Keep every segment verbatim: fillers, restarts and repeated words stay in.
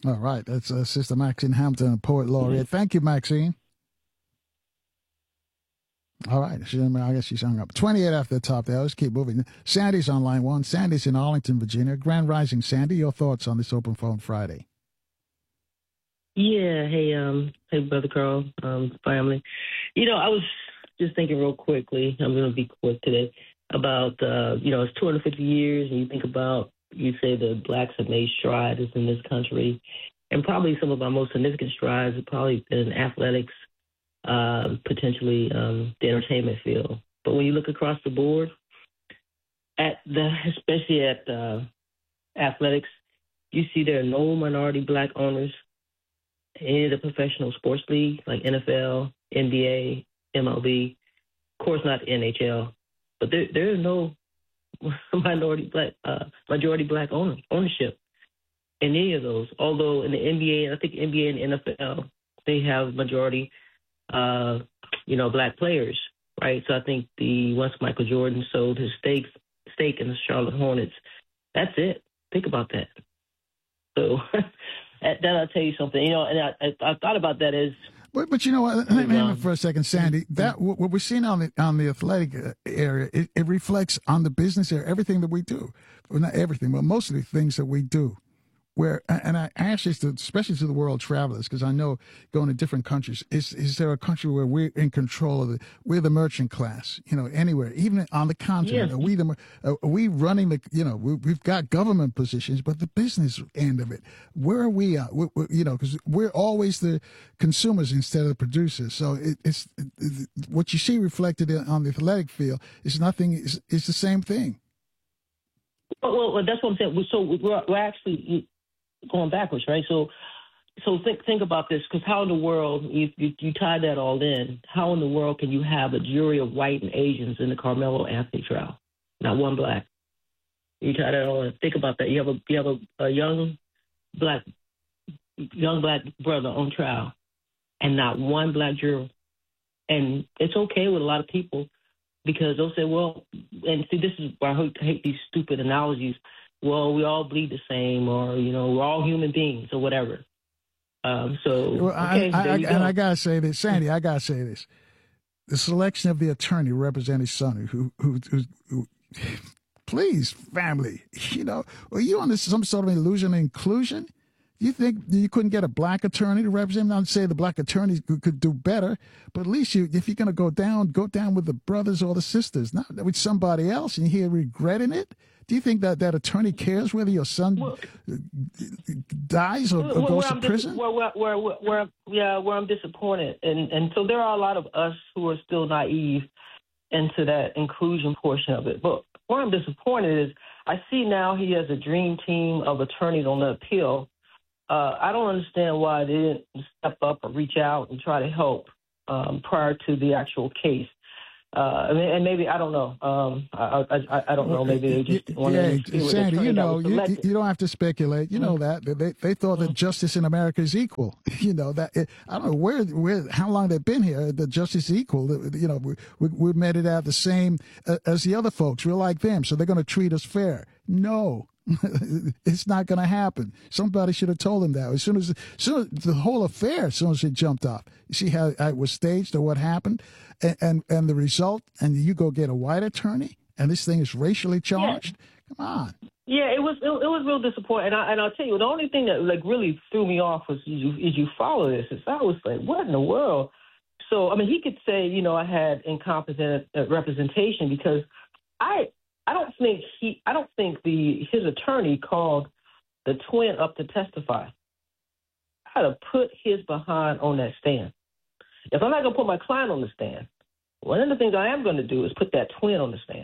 All right. That's uh, Sister Maxine Hampton, poet laureate. Thank you, Maxine. All right. She, I guess she's hung up. twenty-eight after the top there. Let's keep moving. Sandy's on line one. Sandy's in Arlington, Virginia. Grand Rising, Sandy. Your thoughts on this Open Phone Friday? Yeah. Hey, um, hey, Brother Carl, um, family. You know, I was just thinking real quickly. I'm going to be quick today about, uh, you know, it's two hundred fifty years, and you think about, you say the blacks have made strides in this country, and probably some of our most significant strides have probably been athletics, uh, potentially um, the entertainment field. But when you look across the board, at the especially at uh, athletics, you see there are no minority black owners in any of the professional sports leagues like N F L, N B A, M L B. Of course, not the N H L, but there there is no minority black uh, majority black owner, ownership in any of those. Although in the N B A, I think N B A and N F L, they have majority, uh, you know, black players, right? So I think the once Michael Jordan sold his stake stake in the Charlotte Hornets, that's it. Think about that. So that I'll tell you something, you know, and I, I, I thought about that as. But, but you know what? Let me um, for a second, Sandy. That what we're seeing on the on the athletic area, it, it reflects on the business area. Everything that we do, well, not everything, but most of the things that we do. Where and I ask this, to, especially to the world travelers, because I know going to different countries, is is there a country where we're in control of it? We're the merchant class, you know, anywhere, even on the continent. Yeah. Are we the are we running the, you know, we, we've got government positions, but the business end of it, where are we at? We, we, you know, because we're always the consumers instead of the producers. So it, it's it, what you see reflected on the athletic field is nothing. Is is the same thing. Well, well, that's what I'm saying. So we're, we're actually going backwards, right? So, so think think about this, because how in the world you, you you tie that all in? How in the world can you have a jury of white and Asians in the Carmelo Anthony trial, not one black? You tie that all in. Think about that. You have a you have a, a young black young black brother on trial, and not one black juror. And it's okay with a lot of people, because they'll say, well, and see, this is why I hate, I hate these stupid analogies. Well, we all bleed the same, or, you know, we're all human beings, or whatever. Um, so, well, okay, I, I, there you and go. I got to say this, Sandy, I got to say this. The selection of the attorney representing Sonny, who, who, who, who, please, family, you know, are you on this, some sort of illusion of inclusion? You think you couldn't get a black attorney to represent him? Not to say the black attorneys could, could do better, but at least you, if you're going to go down, go down with the brothers or the sisters, not with somebody else, and you're regretting it. Do you think that that attorney cares whether your son well, dies or, or well, goes to dis- prison? Where, where, where, where, yeah, where I'm disappointed, and and so there are a lot of us who are still naive into that inclusion portion of it. But where I'm disappointed is I see now he has a dream team of attorneys on the appeal. Uh, I don't understand why they didn't step up or reach out and try to help um, prior to the actual case. Uh, and maybe, I don't know. Um, I, I, I don't know. Maybe they just wanted yeah, to Sandy, you know, you, you don't have to speculate. You know mm-hmm. that they they thought mm-hmm. that justice in America is equal. You know that it, I don't know where where how long they've been here. The justice is equal. You know, we we, we made it out the same uh, as the other folks. We're like them, so they're going to treat us fair. No. It's not going to happen. Somebody should have told him that. As soon as, as soon as the whole affair, as soon as it jumped off, you see how it was staged or what happened, and and, and the result, and you go get a white attorney, and this thing is racially charged. Yeah. Come on. Yeah, it was it, it was real disappointing, and, I, and I'll tell you, the only thing that like really threw me off was you, is you follow this. Is I was like, what in the world? So I mean, he could say, you know, I had incompetent representation because I. I don't think he. I don't think the his attorney called the twin up to testify. I had to put his behind on that stand. If I'm not going to put my client on the stand, one of the things I am going to do is put that twin on the stand.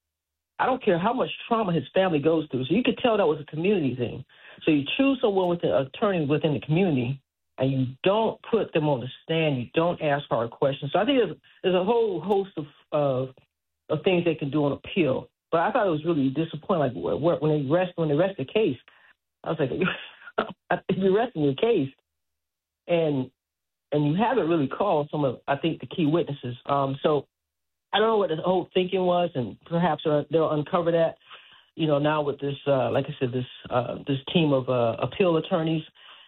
I don't care how much trauma his family goes through. So you could tell that was a community thing. So you choose someone with an attorney within the community, and you don't put them on the stand. You don't ask hard questions. So I think there's there's a whole host of of, of things they can do on appeal. But I thought it was really disappointing. Like when they rest, when they rest the case, I was like, "You're resting your case, and and you haven't really called some of, I think, the key witnesses." Um, so I don't know what the whole thinking was, and perhaps they'll uncover that. You know, now with this, uh, like I said, this uh, this team of uh, appeal attorneys,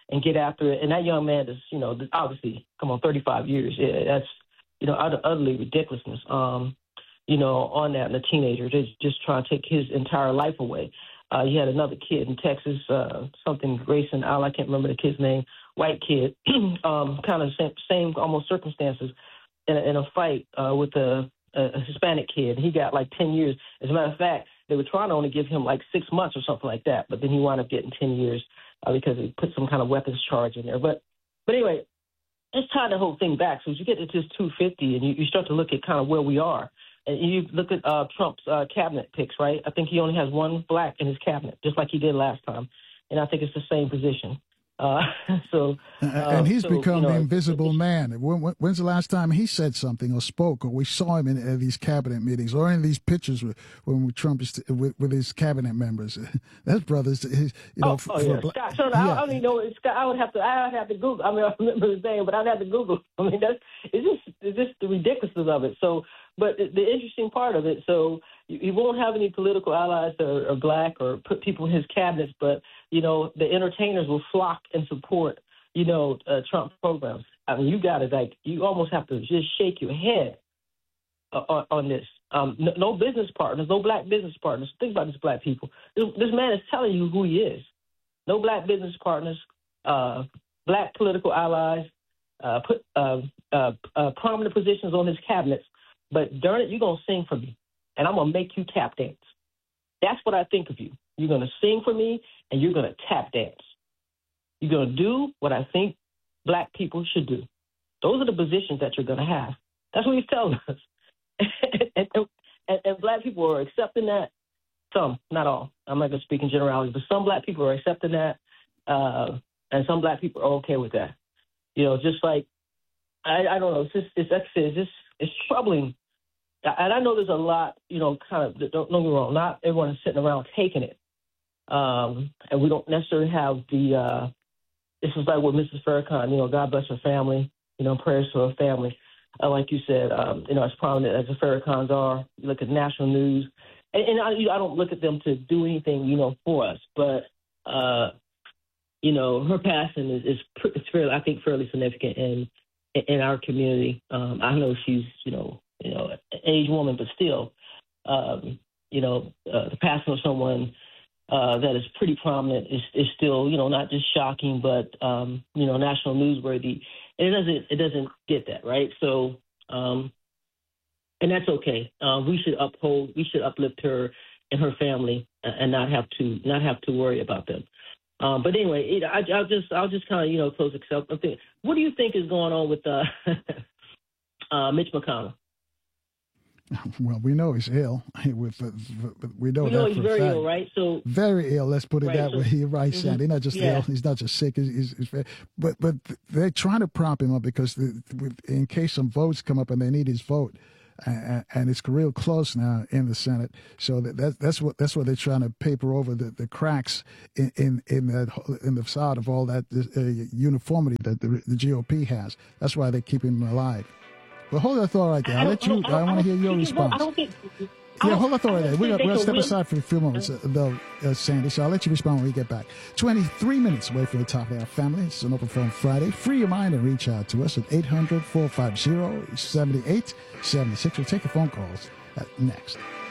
and get after it. And that young man is, you know, obviously, come on, thirty-five years. Yeah, that's, you know, utter, utterly ridiculousness. Um, you know, on that, and a teenager just just trying to take his entire life away. Uh, he had another kid in Texas, uh, something Grayson Al, I can't remember the kid's name, white kid, um, kind of same, same almost circumstances in a, in a fight uh, with a, a Hispanic kid. He got like ten years. As a matter of fact, they were trying to only give him like six months or something like that, but then he wound up getting ten years uh, because he put some kind of weapons charge in there. But but anyway, let's tie the whole thing back. So as you get to this two fifty and you, you start to look at kind of where we are, and you look at uh, Trump's uh, cabinet picks, right? I think he only has one black in his cabinet, just like he did last time. And I think it's the same position. Uh, so, uh, and he's so, become you know, the invisible man. When, when, when's the last time he said something or spoke, or we saw him in, in these cabinet meetings, or in these pictures with, when Trump is with, with his cabinet members? That brother's, his, you know. Oh, For, oh yeah, for, Scott. So yeah. I don't even know. Scott, I would have to. I would have to Google. I mean, I remember his name, but I'd have to Google. I mean, that's it's just it's just the ridiculousness of it. So, but the, the interesting part of it. So you, you won't have any political allies that are, are black or put people in his cabinets, but you know the entertainers will flock and support. You know, uh, Trump programs. I mean, you got to like you almost have to just shake your head uh, on, on this. Um, no, no business partners, no black business partners. Think about these black people. This, this man is telling you who he is. No black business partners, uh, black political allies, uh, put uh, uh, uh, prominent positions on his cabinets. But darn it, you're going to sing for me, and I'm going to make you tap dance. That's what I think of you. You're going to sing for me, and you're going to tap dance. You're going to do what I think black people should do. Those are the positions that you're going to have. That's what he's telling us. and, and, and black people are accepting that. Some, not all. I'm not going to speak in generalities, but some black people are accepting that, uh, and some black people are okay with that. You know, just like, I, I don't know, it's just, it's, it's, just, it's troubling. And I know there's a lot, you know, kind of, don't, don't get me wrong, not everyone is sitting around taking it. Um, and we don't necessarily have the, uh, this is like with Missus Farrakhan, you know, God bless her family, you know, prayers to her family. Uh, like you said, um, you know, as prominent as the Farrakhans are, you look at national news, and, and I, I don't look at them to do anything, you know, for us, but, uh, you know, her passing is, is it's fairly, I think, fairly significant in in our community. Um, I know she's, you know, you know, an aged woman, but still, um, you know, uh, the passing of someone uh, that is pretty prominent is, is still, you know, not just shocking, but um, you know, national newsworthy. And it doesn't it doesn't get that, right? So, um, and that's okay. Uh, we should uphold, we should uplift her and her family, and not have to not have to worry about them. Um, but anyway, it, I, I'll just I'll just kind of you know close it up. What do you think is going on with uh, uh, Mitch McConnell? Well, we know he's ill. With, uh, we know, we know that he's for very fact. ill, right? So very ill. Let's put it right, that so, way. You're right, mm-hmm. Sandy. He's not just yeah. ill. He's not just sick. He's, he's, he's very, but but they're trying to prop him up because the, in case some votes come up and they need his vote. And, and it's real close now in the Senate, so that, that that's what that's what they're trying to paper over the, the cracks in in in that in the facade of all that uh, uniformity that the, the G O P has. That's why they keep him alive. Well, hold that thought right there. I'll let you. I, I want to hear your response. I don't think, yeah, hold that thought right there. We're going to step win. aside for a few moments, uh, though, uh, Sandy. So I'll let you respond when we get back. twenty-three minutes away from the top of our family. It's an Open Phone Friday. Free your mind and reach out to us at eight hundred, four five zero, seven eight seven six. We'll take your phone calls uh, next.